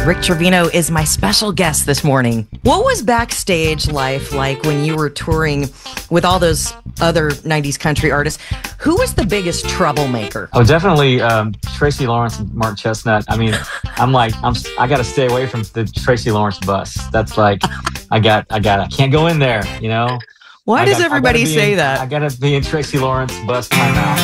Rick Trevino is my special guest this morning. What was backstage life like when you were touring with all those other 90s country artists? Who was the biggest troublemaker? Oh, definitely Tracy Lawrence and Mark Chestnut. I mean, I got to stay away from the Tracy Lawrence bus. That's like, I can't go in there, you know? Why does everybody say that? I got to be in Tracy Lawrence bus timeout.